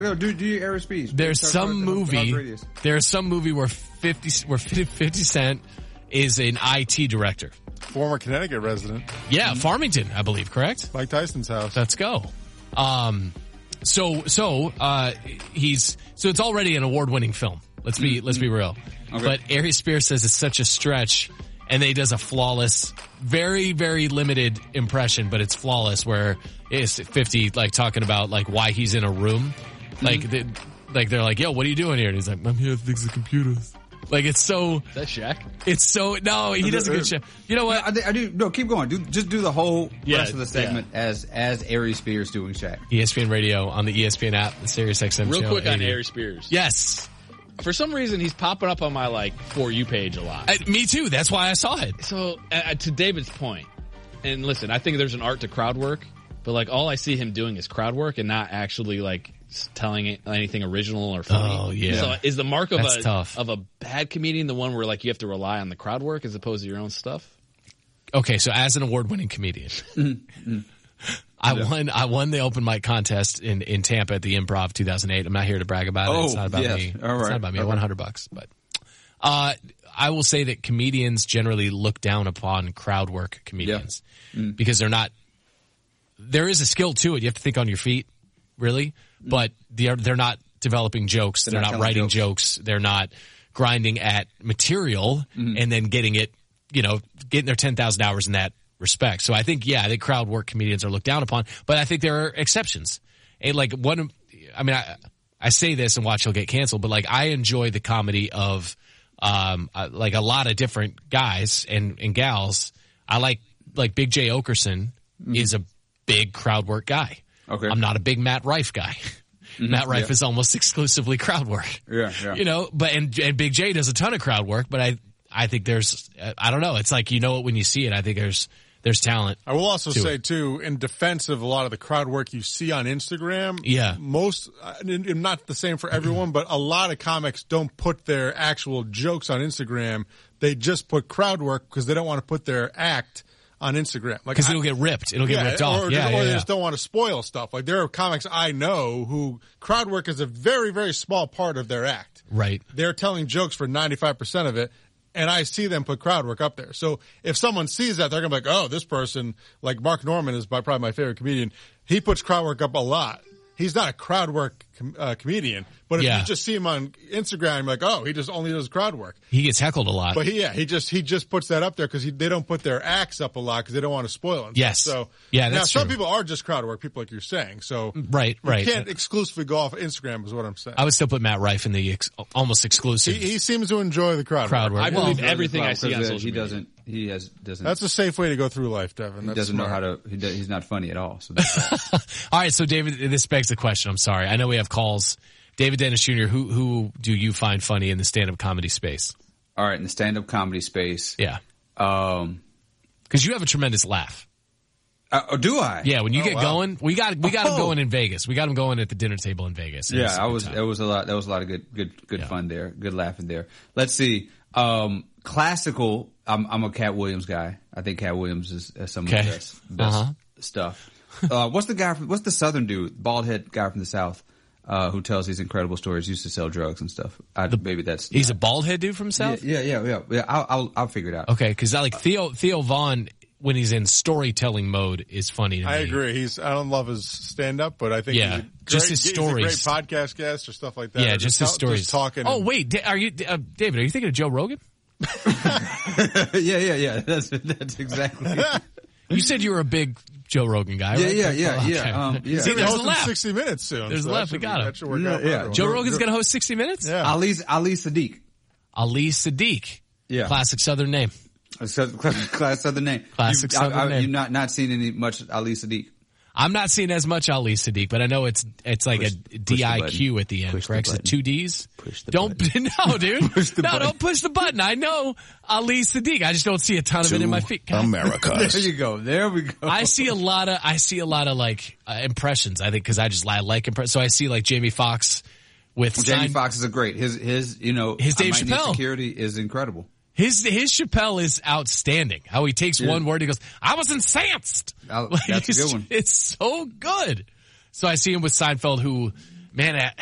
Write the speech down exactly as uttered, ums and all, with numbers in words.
No, do do your airspeeds. There's some movie. There's some movie where fifty where fifty Cent is an I T director. Former Connecticut resident. Yeah, Farmington, I believe. Correct. Mike Tyson's house. Let's go. Um, so so uh, he's so it's already an award-winning film. Let's be mm-hmm. let's be real. Okay. But Ari Spears says it's such a stretch, and then he does a flawless, very very limited impression, but it's flawless. Where it's fifty like talking about like why he's in a room. Like, they, like they're like, yo, what are you doing here? And he's like, I'm here to fix the computers. Like, it's so... Is that Shaq? It's so... No, he doesn't get Shaq. You know what? I, I do... No, keep going. Do, just do the whole yeah, rest of the segment yeah. as as Ari Spears doing Shaq. E S P N Radio on the E S P N app, the Sirius X M Real channel quick on eighty. Ari Spears. Yes. For some reason, he's popping up on my, like, For You page a lot. Uh, me too. That's why I saw it. So, uh, to David's point, and listen, I think there's an art to crowd work, but, like, all I see him doing is crowd work and not actually, like... telling it anything original or funny. Oh yeah. So is the mark of That's a tough. of a bad comedian the one where like you have to rely on the crowd work as opposed to your own stuff? Okay, so as an award-winning comedian, I yeah. won. I won the open mic contest in, in Tampa at the Improv two thousand eight. I'm not here to brag about it. Oh, it's not about yes. me. All right. It's not about me. All I won right. one hundred bucks, but uh, I will say that comedians generally look down upon crowd work comedians yeah. mm. because they're not. There is a skill to it. You have to think on your feet, really. But they're, they're not developing jokes. They're, they're not, not writing jokes. jokes. They're not grinding at material mm-hmm. and then getting it, you know, getting their ten thousand hours in that respect. So I think, yeah, I think crowd work comedians are looked down upon, but I think there are exceptions. And like one, I mean, I, I say this and watch he'll get canceled, but like I enjoy the comedy of, um, uh, like a lot of different guys and, and gals. I like, like Big J Okerson mm-hmm. is a big crowd work guy. Okay. I'm not a big Matt Rife guy. Mm-hmm. Matt Rife yeah. is almost exclusively crowd work. Yeah, yeah. You know, but and, and Big J does a ton of crowd work, but I I think there's I don't know. It's like you know it when you see it. I think there's there's talent. I will also to say it. too, in defense of a lot of the crowd work you see on Instagram. Yeah. Most not the same for everyone, but a lot of comics don't put their actual jokes on Instagram. They just put crowd work because they don't want to put their act on Instagram. Like, because it'll get ripped. It'll get yeah, ripped off. Or, yeah, or yeah, they yeah. just don't want to spoil stuff. Like there are comics I know who crowd work is a very, very small part of their act. Right. They're telling jokes for ninety-five percent of it, and I see them put crowd work up there. So if someone sees that, they're going to be like, oh, this person, like Mark Norman is my, probably my favorite comedian. He puts crowd work up a lot. He's not a crowd work com- uh, comedian, but if yeah. you just see him on Instagram, you're like, oh, he just only does crowd work. He gets heckled a lot. But he, yeah, he just he just puts that up there because they don't put their acts up a lot because they don't want to spoil them. Yes. So yeah, now that's some true. people are just crowd work, people like you're saying. So right, right. You can't exclusively go off Instagram, is what I'm saying. I would still put Matt Rife in the ex- almost exclusive. He, he seems to enjoy the crowd, crowd work. I well, believe everything I see on social he media. doesn't. He has doesn't. That's a safe way to go through life, Devin. He That's doesn't smart. know how to. He does, he's not funny at all. So that's all right, so David, this begs the question. I'm sorry. I know we have calls. David Dennis Junior, who who do you find funny in the stand-up comedy space? All right, in the stand-up comedy space, yeah, um, because you have a tremendous laugh. Uh, oh, do I? Yeah, when you oh, get wow. going, we got we got oh. him going in Vegas. We got him going at the dinner table in Vegas. It Yeah, was I was. It was a lot. That was a lot of good, good, good yeah. fun there. Good laughing there. Let's see. Um, classical. I'm, I'm a Cat Williams guy. I think Cat Williams is, is some okay. of the best, best uh-huh. stuff. uh, what's the guy from? What's the Southern dude? Bald head guy from the South. Uh, who tells these incredible stories? Used to sell drugs and stuff. I, the, maybe that's he's not. a bald head dude from the South. Yeah, yeah, yeah. yeah. yeah I'll, I'll, I'll figure it out. Okay, because I like Theo Theo Vaughn when he's in storytelling mode is funny to I me. agree. He's I don't love his stand up, but I think yeah, he's a great, just his stories. He's a great podcast guest or stuff like that. Yeah, or just, just his tell, stories. Just talking. Oh and, wait, are you uh, David? Are you thinking of Joe Rogan? yeah, yeah, yeah. That's that's exactly. You said you were a big Joe Rogan guy, yeah, right? yeah, yeah, oh, okay. yeah. Um, yeah. He's going to be There's a hosting laugh. sixty minutes soon. There's so a laugh. We be, got him. That should work Yeah, out. yeah. Joe Rogan's going to host sixty minutes? Yeah. Ali Ali Sadiq. Ali Sadiq. Yeah. Classic Southern name. Classic Southern name. Classic you've, Southern I, I, name. You've not not seen any much Ali Sadiq. I'm not seeing as much Ali Sadiq, but I know it's it's like push, a D I Q the at the end, push correct? The Is it two D's? Push the don't button. no, dude. Push the no, button. don't push the button. I know Ali Sadiq. I just don't see a ton of it in my feed. God. America. There you go. There we go. I see a lot of I see a lot of like uh, impressions. I think because I just I like impressions. So I see like Jamie Foxx with Jamie Sein- Foxx is a great. His his you know His Dave I Might Need Chappelle. Security is incredible. His his Chappelle is outstanding. How he takes Yeah. one word, he goes, "I was incensed." Oh, Like, that's a it's, good one. It's so good. So I see him with Seinfeld, who Man,